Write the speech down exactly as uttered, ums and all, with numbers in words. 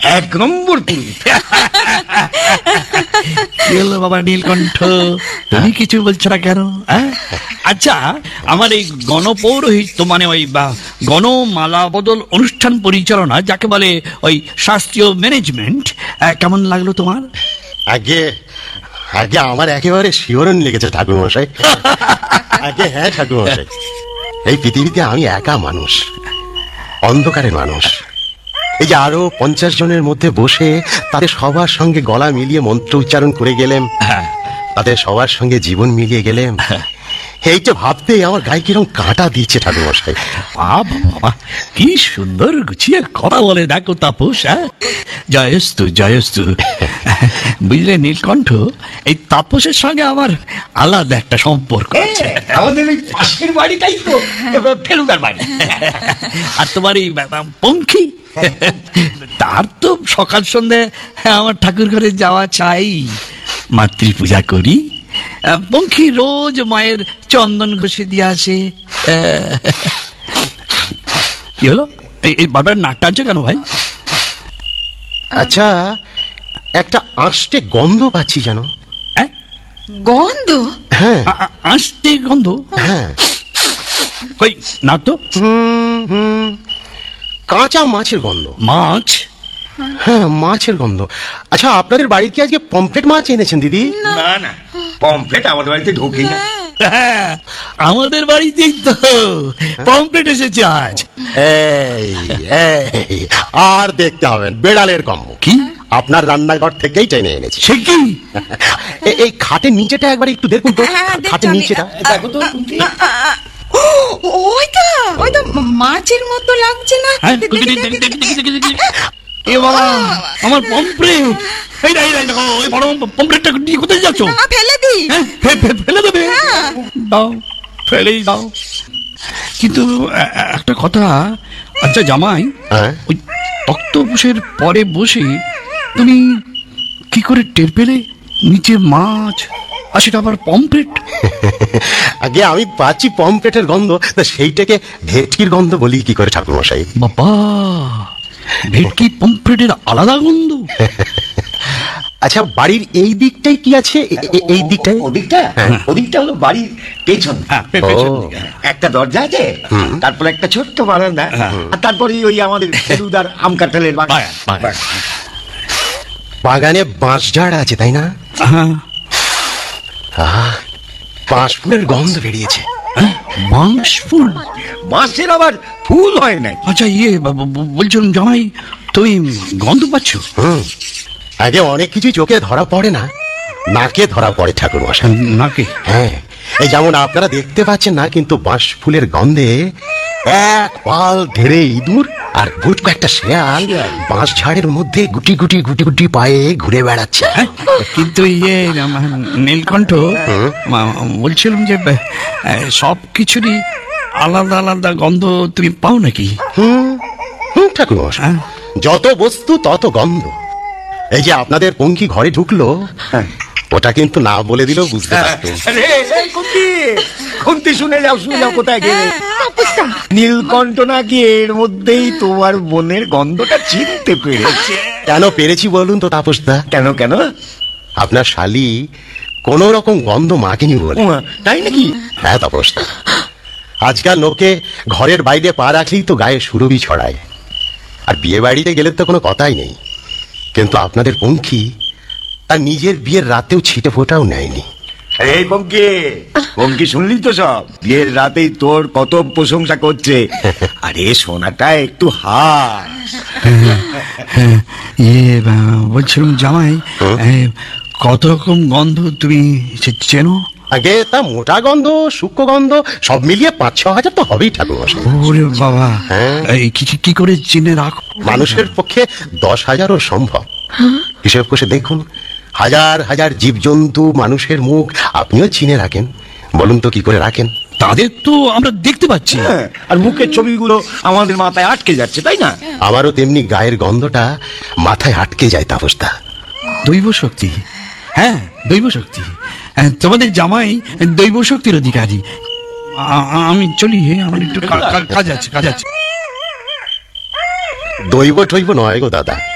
এক নম্বর পুরুষ। কি হলো বাবা নীলকণ্ঠ, তুমি কিছু বলছো না কেন? আচ্ছা, আমার এই গণপৌরোহিত্য মানে ওই বা গণমালা বদল অনুষ্ঠান পরিচালনা, যাকে বলে ওই শাস্ত্রীয় ম্যানেজমেন্ট, কেমন লাগলো তোমার? আগে আগে আমার একেবারে শিহরণ লেগেছে ঠাকুরমশাই। আগে হ্যাঁ ঠাকুরমশাই, এই পৃথিবীতে আমি একা মানুষ, অন্ধকারের মানুষ। এই যে আরো পঞ্চাশ জনের মধ্যে বসে তাদের সবার সঙ্গে গলা মিলিয়ে মন্ত্র উচ্চারণ করে গেলেম, তাদের সবার সঙ্গে জীবন মিলিয়ে গেলেম, এইটা ভাবতেই আমার গায়ে কিরকম কাঁটা দিচ্ছে ঠাকুরমশাই। বাবা কি সুন্দর গুছিয়ে কথা বলে দেখো তাপস। জয়স্তু জয়স্তু। বুঝলে নীলকণ্ঠ, এই তাপসের সঙ্গে আমার আলাদা একটা সম্পর্ক আছে। আমাদের ওই পাশের বাড়িটাই তো ফেলুদার বাড়ি। আর তোমার এই পঙ্খী, তার তো সকাল সন্ধ্যে আমার ঠাকুর ঘরে যাওয়া চাই। মাতৃ পূজা করি, পঙ্খী রোজ মায়ের চন্দন ঘষে দিয়ে আসে। কি হলো, এই বাবার নাক টানছে কেন ভাই? আচ্ছা, একটা আঁশটে গন্ধ পাচ্ছি জানো। গন্ধ? হ্যাঁ, আঁশটে গন্ধ? হ্যাঁ। কই না তো। হুম হুম কাঁচা মাছের গন্ধ। মাছ? হ্যাঁ, মাছের গন্ধ। আচ্ছা, আপনাদের বাড়িতে কি আজকে পমফ্রেট মাছ এনেছেন দিদি? না না, পমফ্রেট আমাদের বাড়িতে ঢোকেই না। হ্যাঁ, আমাদের বাড়িতেই তো পমফ্রেট এসেছে আজ। এই এই আর দেখতে হবে বেড়ালের কম্ব। কি? আপনার রান্নাঘর থেকেই টেনে এনেছি। সে কি? এই খাটের নিচেটা একবার একটু দেখুন তো। খাটের নিচেটা দেখো তো। ওইটা ওইটা মাছের মতো লাগছে না? এ বাবা, আমার পমফ্রেট! এই না, এই না, দেখো, এই বড় পমফ্রেটটা নিয়ে কোথায় যাচ্ছ? ফেলে দিই। ফেলে দেবে? দাও, ফেলেই দাও। কিন্তু একটা কথা, আচ্ছা জামাই, ওই তক্তপোষের পরে বসে তুমি কি করে টের পেলে নিচে মাছ আর সেটা আবার পমফ্রেট? আগে আমি পাচ্ছি পমফ্রেটের গন্ধ, তা সেইটাকে ভেটকির গন্ধ বলি কি করে ঠাকুরমশাই? বাবা, ভেটকি পমফ্রেটের আলাদা গন্ধ? আচ্ছা, বাড়ির এই দিকটাই কি আছে? এই দিকটাই? ওদিকটা ওদিকটা হলো বাড়ির পেছন। একটা দরজা আছে, তারপর একটা ছোট্ট বারান্দা, আর তারপরে ওই আমাদের ফেলুদার আম কাঁঠালের বাগান। বাগানে বাঁশ ঝাড় আছে তাই না? বাঁশ ফুলের গন্ধ বেরিয়েছে। বাঁশ ফুল? বাঁশের আবার ফুল হয় না? আচ্ছা, ইয়ে বলছিলাম জামাই, তুমি গন্ধ পাচ্ছ? হুম, আগে অনেক কিছু চোখে ধরা পড়ে না, নাকে ধরা পড়ে ঠাকুরমশাই। নাকে? হ্যাঁ, এই যেমন আপনারা দেখতে পাচ্ছেন না, কিন্তু বাঁশ ফুলের গন্ধে এক পাল ধেড়ে ইঁদুর আর বুট কয়েকটা শেয়াল বাঁশ ঝাড়ের মধ্যে গুটি গুটি গুটি গুটি পায়ে ঘুরে বেড়াচ্ছে। কিন্তু ইয়ে নীলকণ্ঠ, বলছিলাম যে সব কিছুরই আলাদা আলাদা গন্ধ তুমি পাও নাকি? হুম হুম ঠাকুরমশাই, যত বস্তু তত গন্ধ। এই যে আপনাদের পঙ্খী ঘরে ঢুকলো, ওটা কিন্তু না বলে দিলেও বুঝতে পারতো। খুন্তি শুনে যাও, শুনে যাও, কোথায় গেলে? নীলকণ্ঠ নাকি এর মধ্যেই তোমার বোনের গন্ধটা চিনতে পেরেছে। কেন পেরেছি বলুন তো তাপসদা? কেন কেন? আপনার শালি কোন রকম গন্ধ মাখেনি বলে। তাই নাকি? হ্যাঁ তাপসদা, আজকাল লোকে ঘরের বাইরে পা রাখলেই তো গায়ে সুরভি ছড়ায়, আর বিয়ে বাড়িতে গেলে তো কোনো কথাই নেই। কিন্তু আপনাদের পঙ্খী তার নিজের বিয়ের রাতেও ছিটে ফোটাও নেয়নি। এই পঙ্কি, পঙ্কি শুনলি তো সব? বিয়ের রাতেই তোর কত প্রশংসা করছে। আরে সোনাটা একটু হার। ইয়ে বলছিলাম জামাই, কত রকম গন্ধ তুমি চেনো? আগে তা মোটা গন্ধ, সূক্ষ্ম গন্ধ সব মিলিয়ে পাঁচ ছ হাজার তো হবেই ঠাকুরমশাই। ওরে বাবা, কি করে চিনে রাখো? মানুষের পক্ষে দশ হাজারও সম্ভব। হিসেব করে দেখুন, হাজার হাজার জীবজন্তু, মানুষের মুখ আপনিও চিনে রাখেন। বলুন তো কি করে রাখেন? তাদের তো আমরা দেখতে পাচ্ছি, আর মুখের ছবিগুলো আমাদের মাথায় আটকে যাচ্ছে, তাই না? আমারও তেমনি গায়ের গন্ধটা মাথায় আটকে যায় তাপসদা। দৈব শক্তি, হ্যাঁ দৈব শক্তি। তোমাদের জামাই দৈব শক্তির অধিকারী। আমি চলি, আমার একটু কাজ আছে কাজ আছে দৈব টৈব নয় গো দাদা,